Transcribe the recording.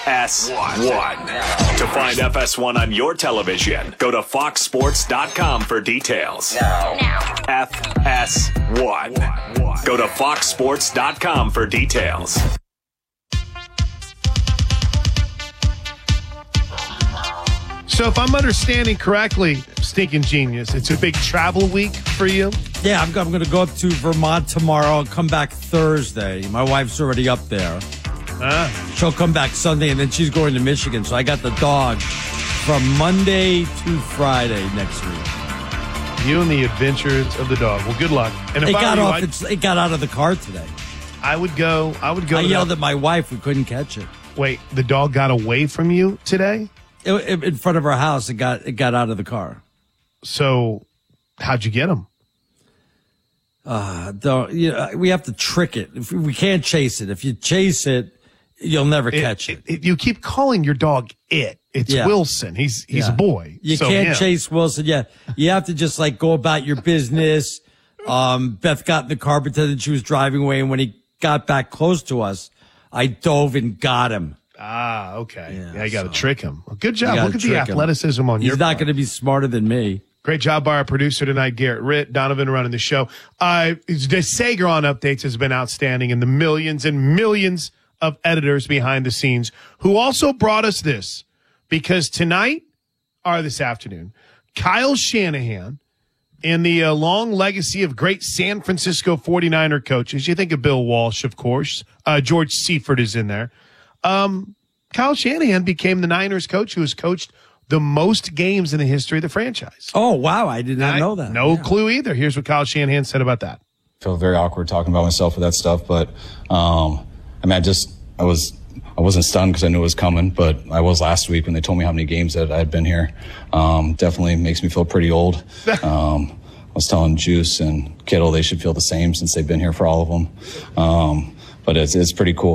FS1. To find FS1 on your television, go to foxsports.com for details. FS1. Go to foxsports.com for details. So if I'm understanding correctly, Stinking Genius, it's a big travel week for you? Yeah, I'm going to go up to Vermont tomorrow and come back Thursday. My wife's already up there. She'll come back Sunday, and then she's going to Michigan. So I got the dog from Monday to Friday next week. You and the adventures of the dog. Well, good luck. And if It got out of the car today. I would go. I yelled at my wife. We couldn't catch it. Wait, the dog got away from you today? In front of our house, it got out of the car. So, how'd you get him? We have to trick it. We can't chase it. If you chase it, you'll never catch it. You keep calling your dog it. It's Wilson. He's a boy. You can't chase Wilson. Yeah, you have to just go about your business. Beth got in the car, pretended she was driving away, and when he got back close to us, I dove and got him. Ah, okay. Yeah, you got to trick him. Well, good job. Look at the athleticism on your part. He's not going to be smarter than me. Great job by our producer tonight, Garrett Ritt. Donovan running the show. The Sager on updates has been outstanding, and the millions and millions of editors behind the scenes who also brought us this, because tonight, or this afternoon, Kyle Shanahan and the long legacy of great San Francisco 49er coaches. You think of Bill Walsh, of course. George Seifert is in there. Kyle Shanahan became the Niners coach who has coached the most games in the history of the franchise. Oh, wow. I did not know that. No clue either. Here's what Kyle Shanahan said about that. I feel very awkward talking about myself with that stuff, but I wasn't stunned because I knew it was coming, but I was last week when they told me how many games that I had been here. Definitely makes me feel pretty old. I was telling Juice and Kittle they should feel the same since they've been here for all of them. But it's pretty cool.